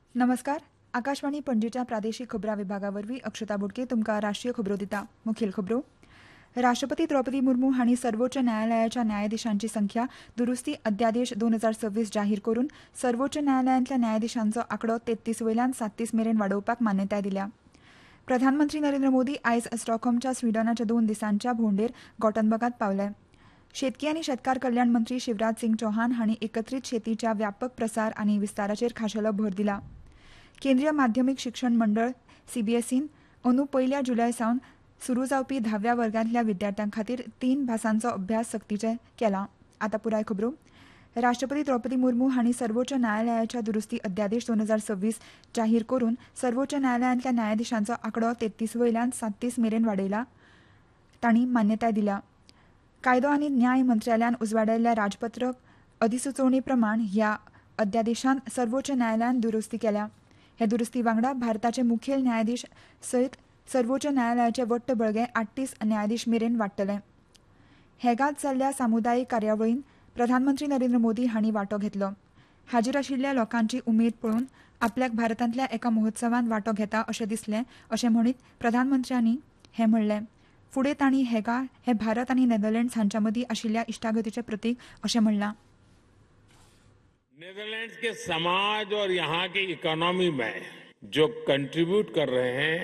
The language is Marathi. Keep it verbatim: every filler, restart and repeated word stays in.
नमस्कार. आकाशवाणी पणजीच्या प्रादेशीक खबरां विभागावरवीं अक्षता बोडके तुमकां राष्ट्रीय खबरो दिता. मुखेल खबरो. राष्ट्रपती द्रौपदी मुर्मू हांणी सर्वोच्च न्यायालयाच्या न्यायाधीशांची संख्या दुरुस्ती अध्यादेश दोन हजार सव्वीस जाहीर करून सर्वोच्च न्यायालयांतल्या न्यायाधीशांचो आंकडो तेत्तीस वयल्यान सात्तीस मेरेन वाडोवपाक मान्यताय दिल्या. प्रधानमंत्री नरेंद्र मोदी आयज स्टॉकहोमच्या स्विडनाच्या दोन दिसांच्या भोंवडेर गॉटनबर्गात पावले. शेतकी आनी शेतकार कल्याण मंत्री शिवराज सिंग चौहान हांणी एकत्रीत शेतीच्या व्यापक प्रसार आनी विस्ताराचेर खाशेलो भर दिला. केंद्रीय माध्यमीक शिक्षण मंडळ सीबीएसईन अंदू पयल्या जुलय सावन सुरू जावपी धाव्या वर्गांतल्या विद्यार्थ्यां खातीर तीन भासांचो अभ्यास सक्तीचे केला. आतां पुराय खबरो. राष्ट्रपती द्रौपदी मुर्मू हांणी सर्वोच्च न्यायालयाच्या दुरुस्ती अध्यादेश दोन हजार सव्वीस जाहीर करून सर्वोच्च न्यायालयांतल्या न्यायाधीशांचो आंकडो तेत्तीस वयल्यान सात्तीस मेरेन वाडयला. तांणी मान्यताय दिल्या. कायदो आनी न्याय मंत्रालयान उजवाडायल्ल्या राजपत्रक अधिसुचोवणे प्रमाण ह्या अध्यादेशांत सर्वोच्च न्यायालयान दुरुस्ती केल्या. हे दुरुस्ती वांगडा भारताचे मुखेल न्यायाधीश सयत सर्वोच्च न्यायालयाचे वट्ट बळगे आठतीस न्यायाधीश मेरेन वाडटले. हेगांत जाल्ल्या सामुदायीक कार्यावळींत प्रधानमंत्री नरेंद्र मोदी हांणी वांटो घेतलो. हाजीर आशिल्ल्या लोकांची उमेद पळोवन आपल्याक भारतांतल्या एका महोत्सवांत वांटो घेता अशें दिसलें अशें म्हणीत प्रधानमंत्र्यांनी हें म्हणलें. फुडें तांणी हेगा हे भारत आनी नेदरलँड्स हांच्या मदीं आशिल्ल्या इश्टागतीचें प्रतीक अशें म्हणलां. नेदरलैंड्स के समाज और यहाँ की इकोनॉमी में जो कंट्रीब्यूट कर रहे हैं